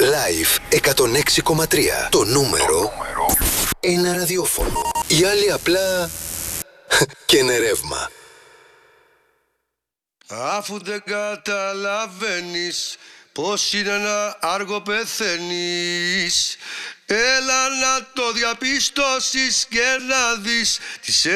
Live 106,3. Το νούμερο ένα ραδιόφωνο. Οι άλλοι απλά καίνε ρεύμα. Αφού δεν καταλαβαίνεις πως είναι να άργο πεθαίνεις, έλα να το διαπιστώσεις και να δεις τις